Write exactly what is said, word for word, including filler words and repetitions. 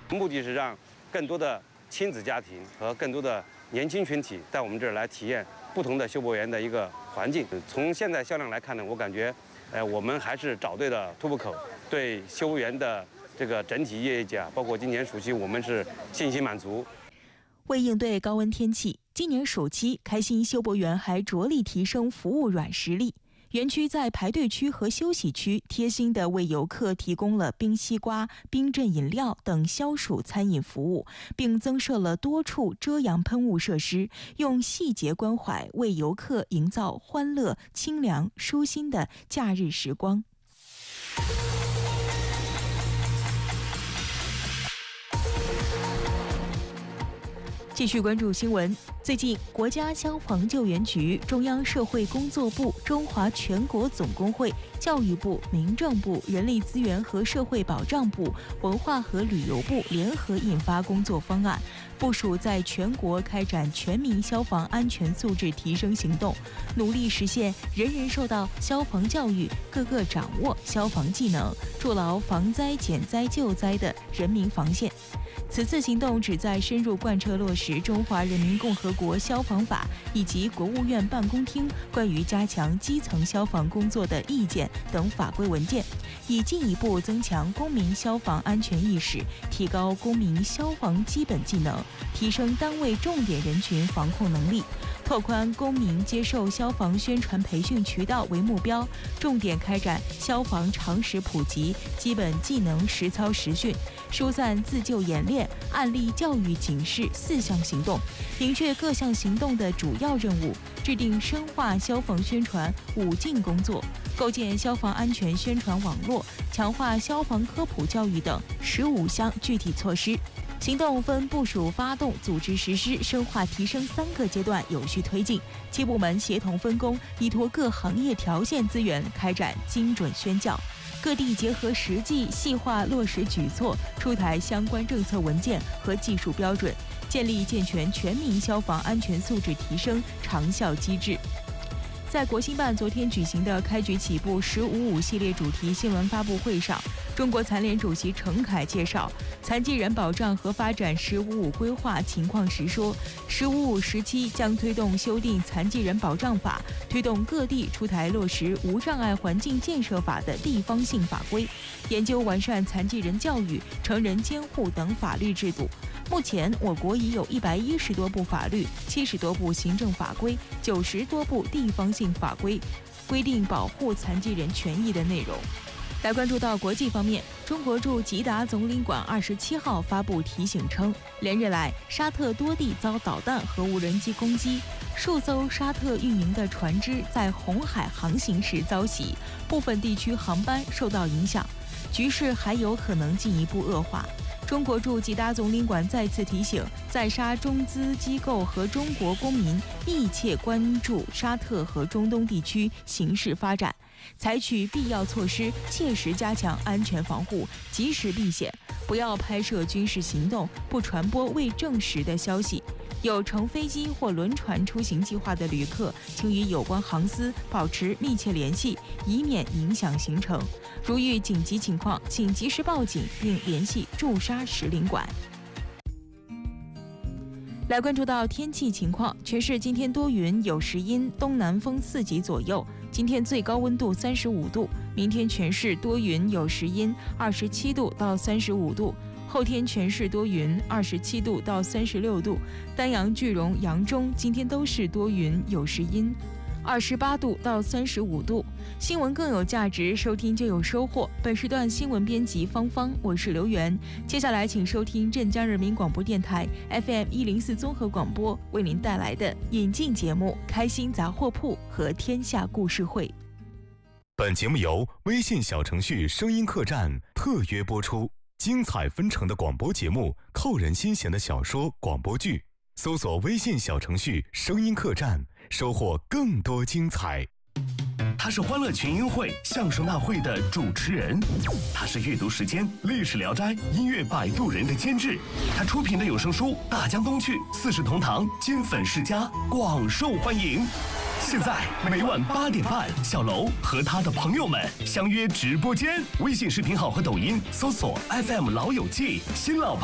目的是让更多的亲子家庭和更多的年轻群体在我们这儿来体验不同的休博园的一个环境。从现在销量来看呢，我感觉，呃，我们还是找对了突破口，对休博园的这个整体业绩啊，包括今年暑期，我们是信心满足。 为应对高温天气，今年暑期开心休博园还着力提升服务软实力。园区在排队区和休息区贴心地为游客提供了冰西瓜、冰镇饮料等消暑餐饮服务，并增设了多处遮阳喷雾设施，用细节关怀为游客营造欢乐、清凉、舒心的假日时光。继续关注新闻。最近，国家消防救援局、中央社会工作部、中华全国总工会、教育部、民政部、人力资源和社会保障部、文化和旅游部联合印发工作方案，部署在全国开展全民消防安全素质提升行动，努力实现人人受到消防教育、个个掌握消防技能，筑牢防灾减灾救灾的人民防线。此次行动旨在深入贯彻落实《中华人民共和国消防法》以及国务院办公厅关于加强基层消防工作的意见等法规文件，以进一步增强公民消防安全意识，提高公民消防基本技能，提升单位重点人群防控能力，拓宽公民接受消防宣传培训渠道为目标，重点开展消防常识普及、基本技能实操实训、疏散自救演练、案例教育警示四项行动，明确各项行动的主要任务，制定深化消防宣传五进工作，构建消防安全宣传网络，强化消防科普教育等十五项具体措施。行动分部署、发动、组织实施、深化提升三个阶段有序推进，七部门协同分工，依托各行业条线资源开展精准宣教。各地结合实际细化落实举措，出台相关政策文件和技术标准，建立健全全民消防安全素质提升长效机制。在国新办昨天举行的开局起步“十五五”系列主题新闻发布会上，中国残联主席程凯介绍残疾人保障和发展“十五五”规划情况时说，“十五五”时期将推动修订《残疾人保障法》，推动各地出台落实无障碍环境建设法的地方性法规，研究完善残疾人教育、成人监护等法律制度。目前，我国已有一百一十多部法律、七十多部行政法规、九十多部地方性法规，规定保护残疾人权益的内容。来关注到国际方面，中国驻吉达总领馆二十七号发布提醒称，连日来沙特多地遭导弹和无人机攻击，数艘沙特运营的船只在红海航行时遭袭，部分地区航班受到影响，局势还有可能进一步恶化。中国驻吉达总领馆再次提醒在沙中资机构和中国公民密切关注沙特和中东地区形势发展，采取必要措施，切实加强安全防护，及时避险，不要拍摄军事行动，不传播未证实的消息。有乘飞机或轮船出行计划的旅客，请与有关航司保持密切联系，以免影响行程。如遇紧急情况，请及时报警并联系驻沙使领馆。来关注到天气情况，全市今天多云有时阴，东南风四级左右。今天最高温度三十五度，明天全市多云有时阴，二十七度到三十五度。后天全市多云，二十七度到三十六度。丹阳、句容、扬中今天都是多云有时阴，二十八度到三十五度。新闻更有价值，收听就有收获。本时段新闻编辑芳芳，我是刘源。接下来请收听镇江人民广播电台 F M 一零四综合广播为您带来的引进节目《开心杂货铺》和《天下故事会》。 本节目由微信小程序声音客栈特约播出。精彩纷呈的广播节目，扣人心弦的小说、广播剧，搜索微信小程序声音客栈，收获更多精彩。 他是欢乐群英会相声大会的主持人，他是阅读时间历史聊斋音乐摆渡人的监制，他出品的有声书《大江东去》《四世同堂》金粉世家广受欢迎。现在每晚八点半，小楼和他的朋友们相约直播间，微信视频号和抖音搜索 F M 老友记，新老